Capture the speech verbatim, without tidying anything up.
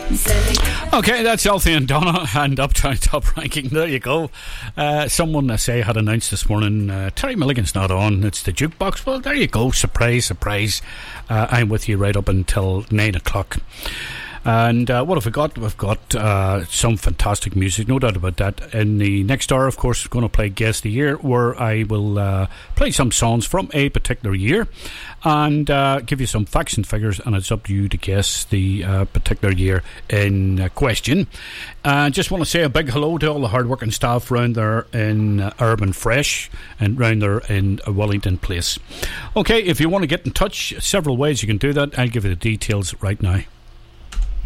Okay, that's Althea and Donna and Uptown Top Ranking. There you go. Uh, someone, I say, had announced this morning, uh, Terry Milligan's not on. It's the jukebox. Well, there you go. Surprise, surprise. Uh, I'm with you right up until nine o'clock. And uh, what have we got? We've got uh, some fantastic music, no doubt about that. In the next hour, of course, we're going to play Guess the Year, where I will uh, play some songs from a particular year and uh, give you some facts and figures, and it's up to you to guess the uh, particular year in uh, question. I uh, just want to say a big hello to all the hard-working staff round there in uh, Urban Fresh and round there in uh, Wellington Place. Okay, if you want to get in touch, several ways you can do that. I'll give you the details right now.